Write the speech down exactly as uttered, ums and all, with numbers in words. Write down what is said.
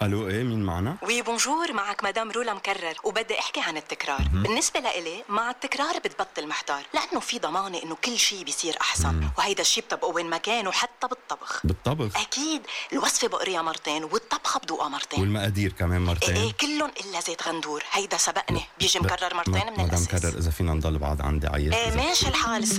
الو، ايه مين معنا؟ وي بونجور، معك مدام رولا مكرر، وبدي احكي عن التكرار. م- بالنسبة لإلي مع التكرار بتبطل محتار، لأنه في ضمانة إنه كل شيء بيصير أحسن. م- وهيدا الشيء بتبقى وين ما كان، وحتى بالطبخ. بالطبخ؟ أكيد، الوصفة بقريها مرتين والطبخة بدوقها مرتين. والمقادير كمان مرتين؟ ايه, إيه كلهم إلا زيت غندور، هيدا سبقني بيجي مكرر مرتين من مدام الأساس. كرر، إذا فينا نضل بعض عندي عيط. ايه ماشي الحال.